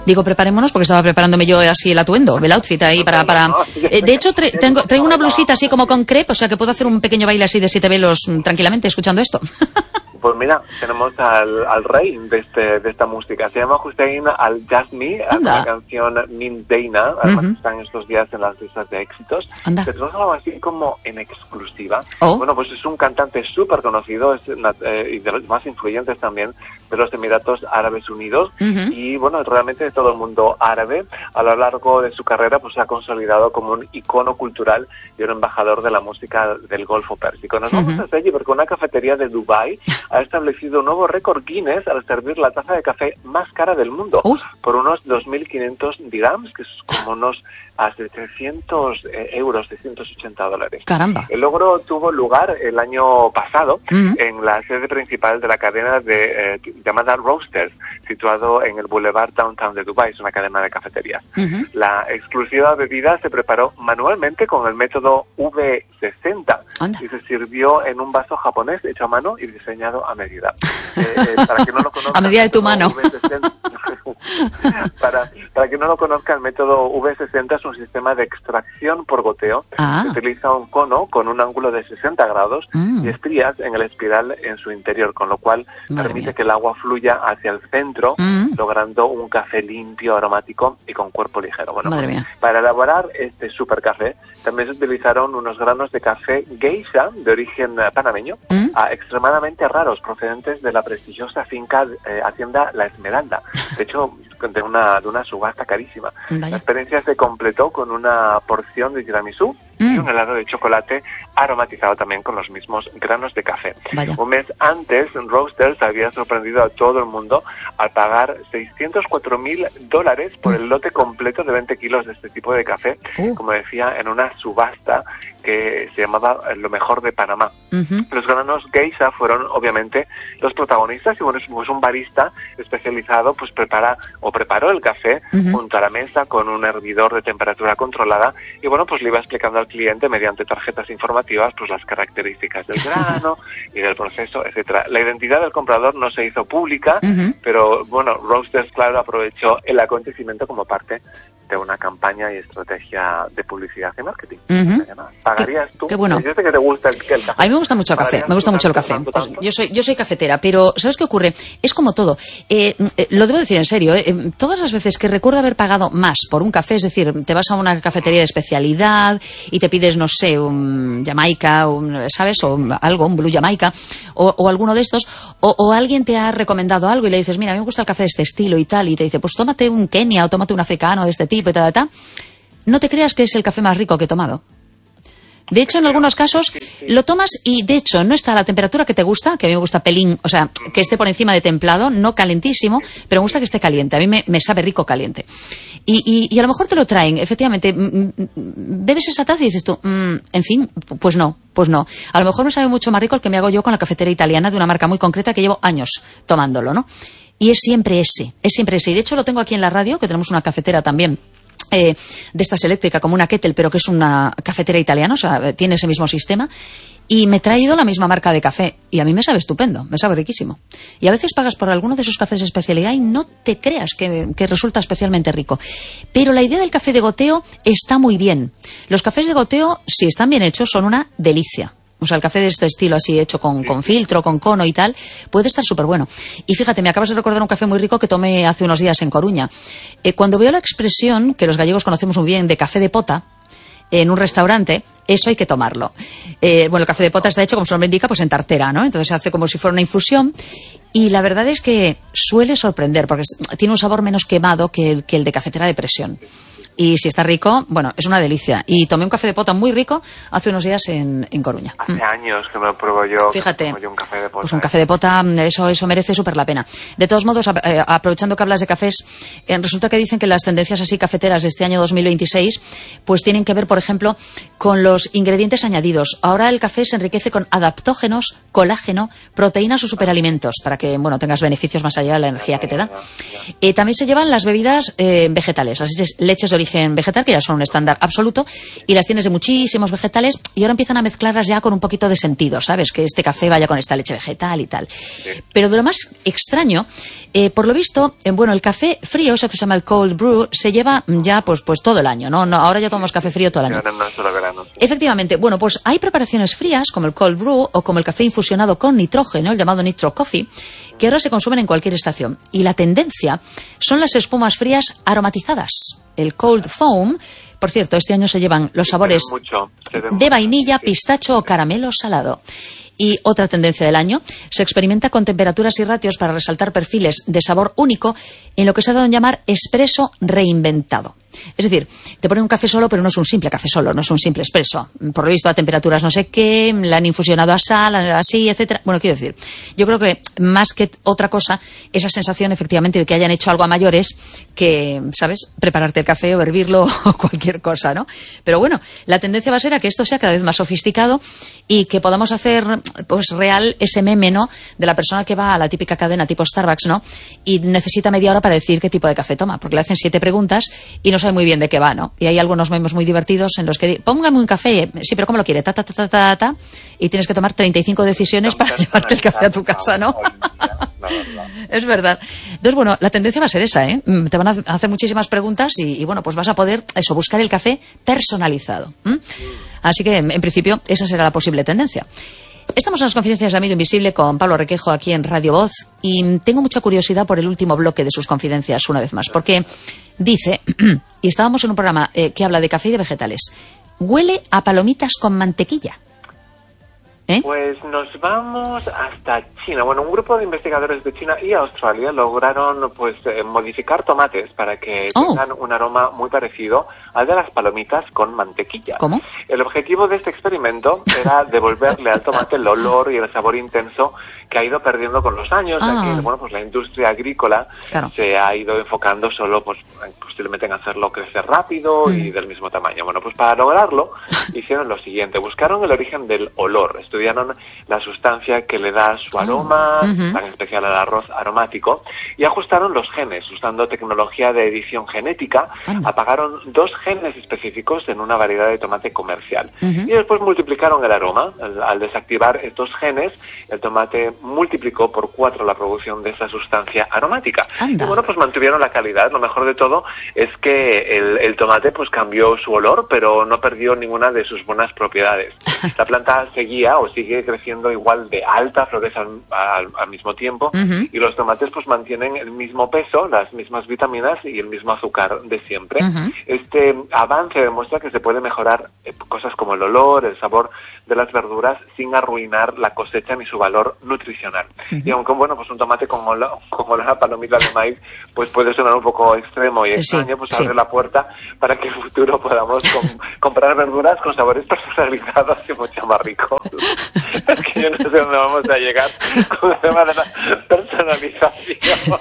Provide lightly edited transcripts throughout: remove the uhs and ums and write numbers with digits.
Digo, preparémonos, porque estaba preparándome yo así el atuendo, el outfit ahí para... De hecho, traigo una blusita así como con crepe, o sea que puedo hacer un pequeño baile así de 7 velos tranquilamente escuchando esto. Pues mira, tenemos al rey de esta música. Se llama Hussein Al-Jazmi, la canción Min Deina, además están estos días en las listas de éxitos. Pero es algo así como en exclusiva. Bueno, pues es un cantante súper conocido, y de los más influyentes también de los Emiratos Árabes Unidos. Y bueno, realmente de todo el mundo árabe. A lo largo de su carrera pues se ha consolidado como un icono cultural y un embajador de la música del Golfo Pérsico. Nos vamos hasta allí porque una cafetería de Dubái ha establecido un nuevo récord Guinness al servir la taza de café más cara del mundo, por unos 2.500 dirhams, que es como unos a 700 euros, $680. Caramba. El logro tuvo lugar el año pasado en la sede principal de la cadena llamada Roasters, situado en el Boulevard Downtown de Dubái. Es una cadena de cafeterías. La exclusiva bebida se preparó manualmente con el método V60 y se sirvió en un vaso japonés hecho a mano y diseñado a medida. Para que no lo conozca, a medida de tu mano. Para que no lo conozca, el método V60 es un sistema de extracción por goteo. Utiliza un cono con un ángulo de 60 grados y estrías en el espiral en su interior, con lo cual permite que el agua fluya hacia el centro, logrando un café limpio, aromático y con cuerpo ligero. Bueno, para elaborar este super café también se utilizaron unos granos de café geisha de origen panameño, extremadamente raros, procedentes de la prestigiosa finca Hacienda La Esmeralda. De hecho, de una subasta carísima. La experiencia se completó con una porción de tiramisú y un helado de chocolate aromatizado también con los mismos granos de café. Un mes antes, Roasters había sorprendido a todo el mundo al pagar $604,000 por el lote completo de 20 kilos de este tipo de café, como decía, en una subasta que se llamaba Lo Mejor de Panamá. Los granos geisha fueron obviamente los protagonistas y bueno, pues un barista especializado pues preparó el café junto a la mesa con un hervidor de temperatura controlada y bueno, pues le iba explicando al cliente mediante tarjetas informativas pues las características del grano y del proceso, etcétera. La identidad del comprador no se hizo pública, pero bueno, Roasters, claro, aprovechó el acontecimiento como parte de una campaña y estrategia de publicidad y marketing. ¿Pagarías tú? Qué bueno. Yo sé que te gusta el café. A mí me gusta mucho el café, me gusta mucho el café. Yo soy cafetera, pero ¿sabes qué ocurre? Es como todo. Lo debo decir en serio, todas las veces que recuerdo haber pagado más por un café, es decir, te vas a una cafetería de especialidad y te pides, no sé, un Jamaica, ¿sabes? O algo, un Blue Jamaica, o alguno de estos, o alguien te ha recomendado algo y le dices, mira, a mí me gusta el café de este estilo y tal, y te dice, pues tómate un Kenia o tómate un africano de este tipo y tal. No te creas que es el café más rico que he tomado. De hecho, en algunos casos lo tomas y, de hecho, no está a la temperatura que te gusta, que a mí me gusta pelín, o sea, que esté por encima de templado, no calentísimo, pero me gusta que esté caliente. A mí me sabe rico caliente. Y a lo mejor te lo traen, efectivamente, bebes esa taza y dices tú, en fin, pues no. A lo mejor me sabe mucho más rico el que me hago yo con la cafetera italiana de una marca muy concreta que llevo años tomándolo, ¿no? Y es siempre ese. Y de hecho lo tengo aquí en la radio, que tenemos una cafetera también, de estas eléctrica, como una kettle, pero que es una cafetera italiana, o sea, tiene ese mismo sistema. Y me he traído la misma marca de café. Y a mí me sabe estupendo, me sabe riquísimo. Y a veces pagas por alguno de esos cafés de especialidad y no te creas que resulta especialmente rico. Pero la idea del café de goteo está muy bien. Los cafés de goteo, si están bien hechos, son una delicia. O sea, el café de este estilo así hecho con filtro, con cono y tal, puede estar súper bueno. Y fíjate, me acabas de recordar un café muy rico que tomé hace unos días en Coruña. Cuando veo la expresión, que los gallegos conocemos muy bien, de café de pota, en un restaurante, eso hay que tomarlo. Bueno, el café de pota está hecho, como su nombre indica, pues en tartera, ¿no? Entonces se hace como si fuera una infusión. Y la verdad es que suele sorprender, porque tiene un sabor menos quemado que el de cafetera de presión. Y si está rico, bueno, es una delicia. Y tomé un café de pota muy rico hace unos días en Coruña. Hace años que me lo pruebo yo. Fíjate, un café de pota, pues un café de pota, eso merece súper la pena. De todos modos, aprovechando que hablas de cafés, resulta que dicen que las tendencias así cafeteras de este año 2026, pues tienen que ver, por ejemplo, con los ingredientes añadidos. Ahora el café se enriquece con adaptógenos, colágeno, proteínas o superalimentos, para que, bueno, tengas beneficios más allá de la energía que te da. También se llevan las bebidas vegetales, las leches de origen vegetal, que ya son un estándar absoluto, y las tienes de muchísimos vegetales, y ahora empiezan a mezclarlas ya con un poquito de sentido, ¿sabes? Que este café vaya con esta leche vegetal y tal. Sí. Pero de lo más extraño, por lo visto, el café frío, eso que se llama el cold brew, se lleva ya pues todo el año, ¿no? Ahora ya tomamos café frío todo el año. No, solo verano. Efectivamente. Bueno, pues hay preparaciones frías, como el cold brew, o como el café infusionado con nitrógeno, el llamado nitro coffee, que ahora se consumen en cualquier estación. Y la tendencia son las espumas frías aromatizadas, el cold foam. Por cierto, este año se llevan los sabores de vainilla, pistacho o caramelo salado. Y otra tendencia del año, se experimenta con temperaturas y ratios para resaltar perfiles de sabor único en lo que se ha dado en llamar espresso reinventado. Es decir, te ponen un café solo, pero no es un simple café solo, no es un simple espresso. Por lo visto a temperaturas no sé qué, la han infusionado a sal, así, etcétera. Bueno, quiero decir, yo creo que más que otra cosa, esa sensación efectivamente de que hayan hecho algo a mayores que, ¿sabes?, prepararte el café o hervirlo o cualquier cosa, ¿no? Pero bueno, la tendencia va a ser a que esto sea cada vez más sofisticado y que podamos hacer, pues, real ese meme, ¿no?, de la persona que va a la típica cadena tipo Starbucks, ¿no?, y necesita media hora para decir qué tipo de café toma, porque le hacen 7 preguntas y no sabe muy bien de qué va, ¿no? Y hay algunos memes muy divertidos en los que póngame un café, sí, pero ¿cómo lo quiere? Y tienes que tomar 35 decisiones para llevarte el café a tu casa, ¿no? Es verdad. Entonces, bueno, la tendencia va a ser esa, ¿eh? Te van a hacer muchísimas preguntas y bueno, pues vas a poder, buscar el café personalizado. Así que, en principio, esa será la posible tendencia. Estamos en las confidencias de Amigo Invisible con Pablo Requejo aquí en Radio Voz y tengo mucha curiosidad por el último bloque de sus confidencias una vez más, porque dice, y estábamos en un programa que habla de café y de vegetales, huele a palomitas con mantequilla. Pues nos vamos hasta China. Bueno, un grupo de investigadores de China y Australia lograron modificar tomates para que tengan un aroma muy parecido al de las palomitas con mantequilla. ¿Cómo? El objetivo de este experimento era devolverle al tomate el olor y el sabor intenso que ha ido perdiendo con los años, ya que la industria agrícola se ha ido enfocando solo posiblemente en hacerlo crecer rápido y del mismo tamaño. Bueno, pues para lograrlo hicieron lo siguiente, buscaron el origen del olor, estudiaron la sustancia que le da su aroma, tan especial al arroz aromático, y ajustaron los genes usando tecnología de edición genética. Apagaron 2 genes específicos en una variedad de tomate comercial y después multiplicaron el aroma. Al desactivar estos genes, el tomate multiplicó por 4 la producción de esa sustancia aromática. Anda. Y bueno, pues mantuvieron la calidad. Lo mejor de todo es que el tomate pues cambió su olor, pero no perdió ninguna de sus buenas propiedades. La planta seguía o sigue creciendo igual de alta, florece al mismo tiempo, y los tomates pues mantienen el mismo peso, las mismas vitaminas y el mismo azúcar de siempre. Este avance demuestra que se puede mejorar cosas como el olor, el sabor de las verduras sin arruinar la cosecha ni su valor nutricional. Y aunque pues un tomate como la palomita de maíz pues puede sonar un poco extremo y extraño, pues abre la puerta para que en el futuro podamos comprar verduras con sabores personalizados y mucho más ricos. Es que yo no sé dónde vamos a llegar con el tema de la personalización.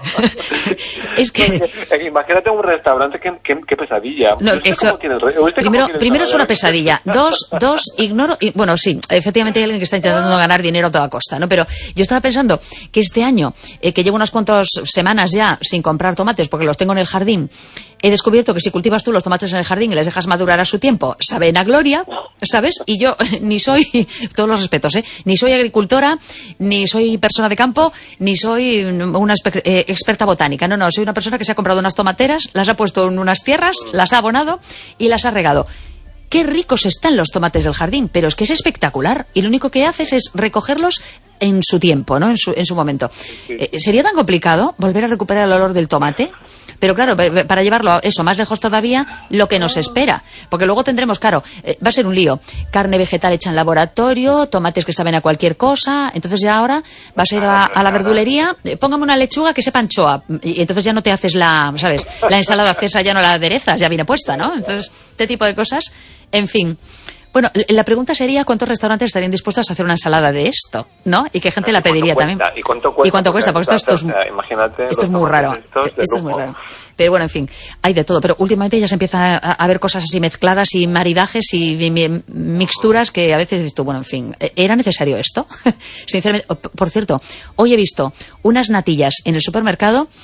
Es que imagínate un restaurante, qué pesadilla. No, eso, primero es una pesadilla. Dos, ignoro. Bueno, sí, efectivamente hay alguien que está intentando ganar dinero a toda costa, ¿no? Pero yo estaba pensando que este año, que llevo unas cuantas semanas ya sin comprar tomates porque los tengo en el jardín, he descubierto que si cultivas tú los tomates en el jardín y les dejas madurar a su tiempo, saben a gloria, ¿sabes? Y yo ni soy, todos los respetos, ni soy agricultora, ni soy persona de campo, ni soy una experta botánica. No, soy una persona que se ha comprado unas tomateras, las ha puesto en unas tierras, las ha abonado y las ha regado. Qué ricos están los tomates del jardín, pero es que es espectacular. Y lo único que haces es recogerlos en su tiempo, ¿no? En su momento. ¿Sería tan complicado volver a recuperar el olor del tomate? Pero claro, para llevarlo eso más lejos todavía, lo que nos espera. Porque luego tendremos, claro, va a ser un lío. Carne vegetal hecha en laboratorio, tomates que saben a cualquier cosa. Entonces ya ahora vas a ir a la verdulería, póngame una lechuga que sepa anchoa. Y entonces ya no te haces la ensalada cesa, ya no la aderezas, ya viene puesta, ¿no? Entonces, este tipo de cosas, en fin. Bueno, la pregunta sería cuántos restaurantes estarían dispuestos a hacer una ensalada de esto, ¿no? Y qué gente la pediría también. ¿Y cuánto cuesta? Porque esto es muy raro. Esto es muy raro. Pero bueno, en fin, hay de todo. Pero últimamente ya se empieza a ver cosas así mezcladas y maridajes y mixturas que a veces dices tú, bueno, en fin, ¿era necesario esto? Sinceramente, por cierto, hoy he visto unas natillas en el supermercado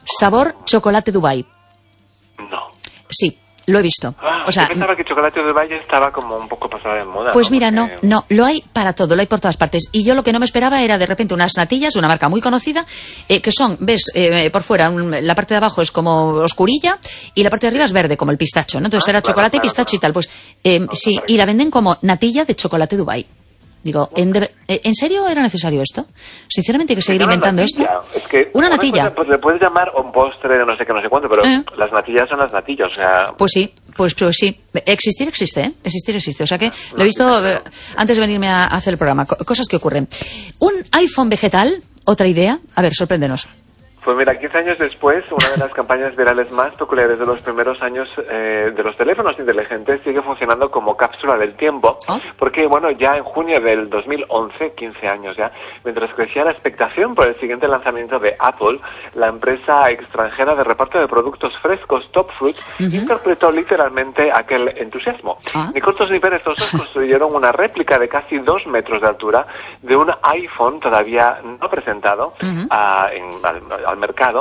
Sabor chocolate Dubai. No. Sí. Lo he visto. O sea, yo pensaba que chocolate de Dubai estaba como un poco pasada de moda. Pues mira, no, lo hay para todo, lo hay por todas partes. Y yo lo que no me esperaba era de repente unas natillas de una marca muy conocida, que son, ves, por fuera, la parte de abajo es como oscurilla y la parte de arriba es verde, como el pistacho, ¿no? Entonces era chocolate y pistacho y tal. Pues sí, y la venden como natilla de chocolate Dubai. Digo, ¿en serio era necesario esto? Sinceramente hay que seguir inventando esto. Es que una natilla. Cosa, pues le puedes llamar un postre de no sé qué, no sé cuánto, pero las natillas son las natillas, o sea... Pues sí. Existir existe, ¿eh? Existir existe. O sea que lo he visto antes de venirme a hacer el programa. Cosas que ocurren. Un iPhone vegetal, otra idea. A ver, sorpréndenos. Pues mira, 15 años después, una de las campañas virales más peculiares de los primeros años de los teléfonos inteligentes sigue funcionando como cápsula del tiempo, porque bueno, ya en junio del 2011, 15 años ya, mientras crecía la expectación por el siguiente lanzamiento de Apple, la empresa extranjera de reparto de productos frescos Top Fruit interpretó literalmente aquel entusiasmo. Ni cortos ni perezosos construyeron una réplica de casi 2 metros de altura de un iPhone todavía no presentado al mercado,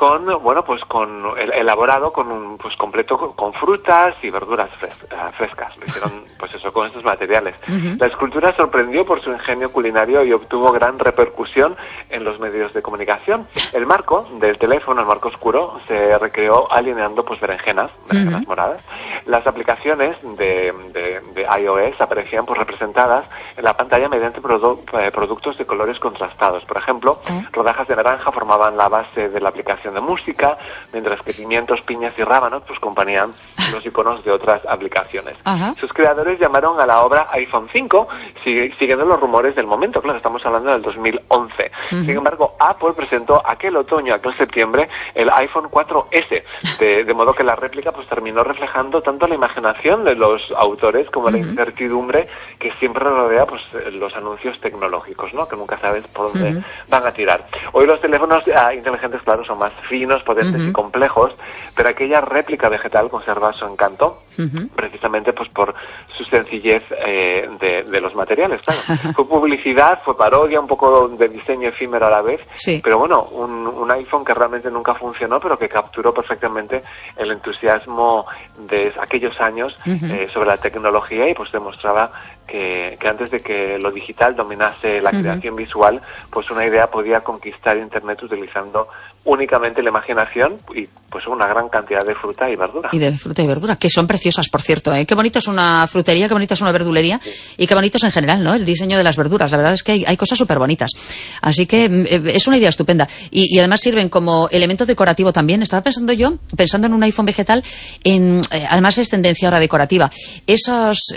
elaborado con un completo con frutas y verduras frescas. Lo hicieron con estos materiales. La escultura sorprendió por su ingenio culinario y obtuvo gran repercusión en los medios de comunicación. El marco del teléfono, el marco oscuro, se recreó alineando berenjenas moradas. Las aplicaciones de iOS aparecían representadas en la pantalla mediante productos de colores contrastados. Por ejemplo, rodajas de naranja formaban la base de la aplicación de música, mientras que pimientos, piñas y rábanos componían los iconos de otras aplicaciones. Sus creadores llamaron a la obra iPhone 5, siguiendo los rumores del momento. Claro, estamos hablando del 2011. Sin embargo, Apple presentó aquel otoño, aquel septiembre, el iPhone 4S, de modo que la réplica terminó reflejando tanto la imaginación de los autores como la incertidumbre que siempre rodea los anuncios tecnológicos, ¿no? Que nunca sabes por dónde van a tirar. Hoy los teléfonos inteligentes, claro, son más finos, potentes y complejos, pero aquella réplica vegetal conserva su encanto, precisamente por su sencillez de los materiales, claro. Fue publicidad, fue parodia, un poco de diseño efímero a la vez, pero bueno, un iPhone que realmente nunca funcionó, pero que capturó perfectamente el entusiasmo de aquellos años sobre la tecnología y demostraba que antes de que lo digital dominase la creación visual, una idea podía conquistar Internet utilizando únicamente la imaginación y una gran cantidad de fruta y verdura. Y de fruta y verdura, que son preciosas, por cierto, ¿eh? Qué bonito es una frutería, qué bonito es una verdulería y qué bonito es en general, ¿no? El diseño de las verduras. La verdad es que hay cosas súper bonitas. Así que es una idea estupenda. Y además sirven como elemento decorativo también. Estaba pensando en un iPhone vegetal, además es tendencia ahora decorativa. Esos,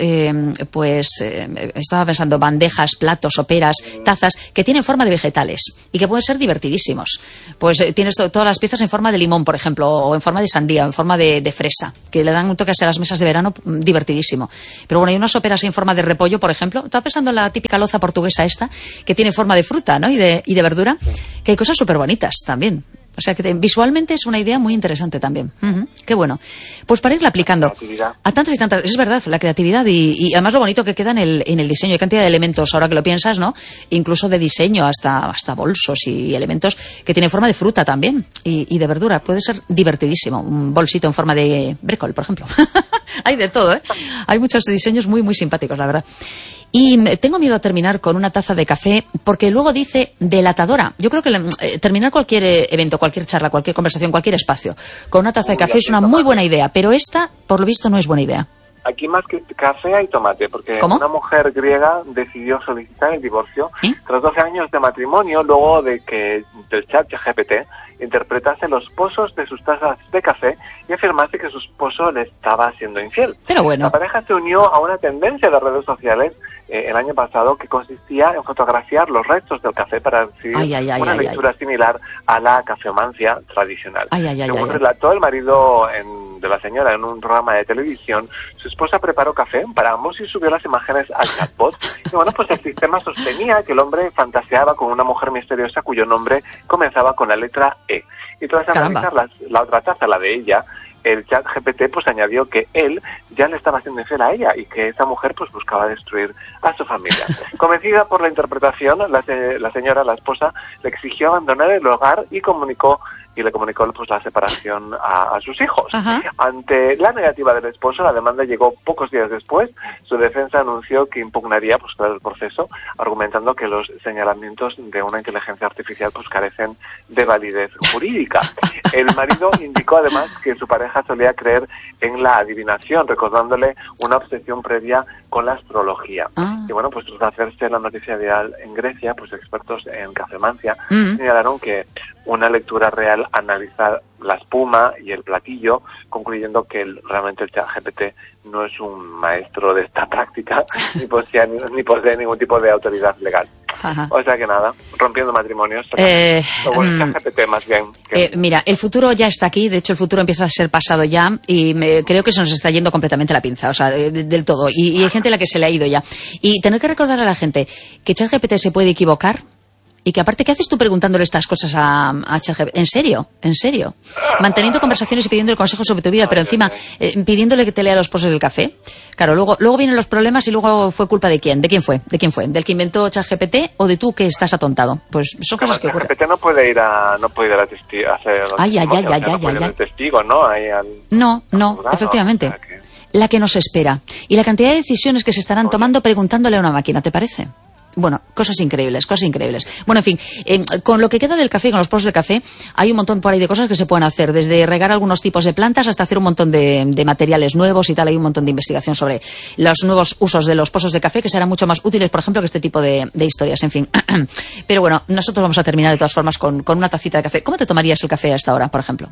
estaba pensando bandejas, platos, soperas, tazas, que tienen forma de vegetales y que pueden ser divertidísimos. Tienes todas las piezas en forma de limón, por ejemplo, o en forma de sandía, o en forma de fresa, que le dan un toque a las mesas de verano divertidísimo. Pero bueno, hay unas soperas en forma de repollo, por ejemplo. Estaba pensando en la típica loza portuguesa esta, que tiene forma de fruta, ¿no? Y de verdura, que hay cosas súper bonitas también. O sea, que visualmente es una idea muy interesante también. Qué bueno. Pues para irla aplicando a tantas y tantas... Es verdad, la creatividad y además lo bonito que queda en el diseño. Hay cantidad de elementos, ahora que lo piensas, ¿no? Incluso de diseño, hasta bolsos y elementos que tienen forma de fruta también y de verdura. Puede ser divertidísimo. Un bolsito en forma de brécol, por ejemplo. Hay de todo, ¿eh? Hay muchos diseños muy, muy simpáticos, la verdad. Y tengo miedo a terminar con una taza de café porque luego dice delatadora. Yo creo que terminar cualquier evento, cualquier charla, cualquier conversación, cualquier espacio con una taza de café es una muy buena idea, pero esta, por lo visto, no es buena idea. Aquí más que café hay tomate, porque una mujer griega decidió solicitar el divorcio tras 12 años de matrimonio, luego de que el chat GPT interpretase los pozos de sus tazas de café y afirmase que su esposo le estaba siendo infiel. Pero bueno. La pareja se unió a una tendencia de redes sociales el año pasado que consistía en fotografiar los restos del café para recibir una lectura similar a la cafeomancia tradicional. Según relató el marido de la señora en un programa de televisión, su esposa preparó café para ambos y subió las imágenes al chatbot. Y bueno, el sistema sostenía que el hombre fantaseaba con una mujer misteriosa cuyo nombre comenzaba con la letra E. Y tras analizar la otra taza, la de ella, el chat GPT añadió que él ya le estaba haciendo infiel a ella y que esa mujer buscaba destruir a su familia. Convencida por la interpretación, la señora, la esposa, le exigió abandonar el hogar y comunicó y le comunicó pues la separación a sus hijos. Ajá. Ante la negativa del esposo, la demanda llegó pocos días después. Su defensa anunció que impugnaría pues claro el proceso, argumentando que los señalamientos de una inteligencia artificial pues carecen de validez jurídica. El marido indicó además que su pareja solía creer en la adivinación, recordándole una obsesión previa con la astrología. Y bueno, pues tras hacerse la noticia viral en Grecia, pues expertos en cafemancia señalaron que una lectura real analiza la espuma y el platillo, concluyendo que realmente el ChatGPT no es un maestro de esta práctica, ni posee ningún tipo de autoridad legal. Ajá. O sea que nada, rompiendo matrimonios. Bueno, ChatGPT más bien. Mira, el futuro ya está aquí, de hecho el futuro empieza a ser pasado ya y creo que se nos está yendo completamente la pinza, o sea, del todo. Y hay gente a la que se le ha ido ya. Y tener que recordar a la gente que ChatGPT se puede equivocar. Y que aparte, ¿qué haces tú preguntándole estas cosas a ChatGPT? ¿En serio? ¿En serio? Manteniendo conversaciones y pidiéndole consejos sobre tu vida, pero encima pidiéndole que te lea los posts del café. Claro, luego vienen los problemas y luego fue culpa de quién. ¿De quién fue? ¿De quién fue? ¿Del que inventó ChatGPT o de tú que estás atontado? Pues son cosas que ocurren. ChatGPT no puede ir a testigo, testigo, ¿no? No, efectivamente. La que nos espera. Y la cantidad de decisiones que se estarán tomando preguntándole a una máquina, ¿te parece? Bueno, cosas increíbles. Bueno, en fin, con lo que queda del café y con los posts del café, hay un montón por ahí de cosas que se pueden hacer, desde regar algunos tipos de plantas hasta hacer un montón de materiales nuevos y tal. Hay un montón de investigación sobre los nuevos usos de los pozos de café que serán mucho más útiles, por ejemplo, que este tipo de historias, en fin. Pero bueno, nosotros vamos a terminar de todas formas con una tacita de café. ¿Cómo te tomarías el café a esta hora, por ejemplo?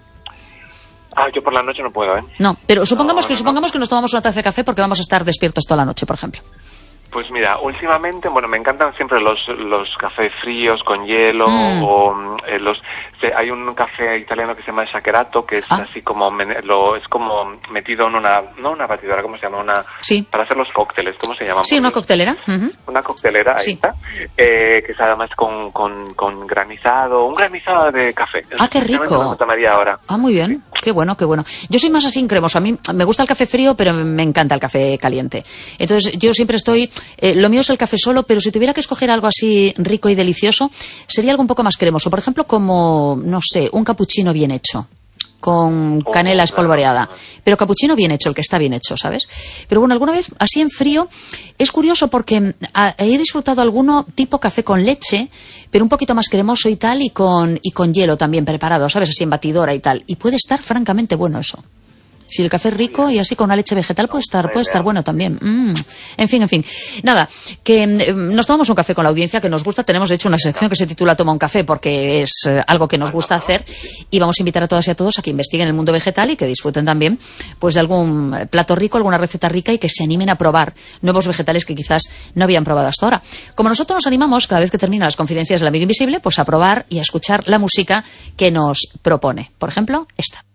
Yo por la noche no puedo, ¿eh? No, pero supongamos que nos tomamos una taza de café porque vamos a estar despiertos toda la noche, por ejemplo. Pues mira, últimamente, bueno, me encantan siempre los cafés fríos con hielo o hay un café italiano que se llama Shakerato, que es así como es como metido en no una batidora, ¿cómo se llama? Para hacer los cócteles, ¿cómo se llama? Sí, una coctelera. Una coctelera, ahí está, que es además con un granizado de café. Qué rico. Me tomaría ahora. Muy bien. Sí. Qué bueno. Yo soy más así en cremoso. A mí me gusta el café frío, pero me encanta el café caliente. Entonces, yo siempre estoy... lo mío es el café solo, pero si tuviera que escoger algo así rico y delicioso, sería algo un poco más cremoso. Por ejemplo, como, no sé, un cappuccino bien hecho, con canela espolvoreada. Pero cappuccino bien hecho, el que está bien hecho, ¿sabes? Pero bueno, alguna vez, así en frío, es curioso porque he disfrutado alguno tipo café con leche, pero un poquito más cremoso y tal, y con hielo también preparado, ¿sabes? Así en batidora y tal. Y puede estar francamente bueno eso. Si el café es rico y así con una leche vegetal puede estar bueno también. En fin. Nada, que nos tomamos un café con la audiencia que nos gusta. Tenemos de hecho una sección que se titula Toma un café porque es algo que nos gusta hacer y vamos a invitar a todas y a todos a que investiguen el mundo vegetal y que disfruten también pues de algún plato rico, alguna receta rica y que se animen a probar nuevos vegetales que quizás no habían probado hasta ahora. Como nosotros nos animamos cada vez que terminan las confidencias del amigo invisible, pues a probar y a escuchar la música que nos propone. Por ejemplo, esta.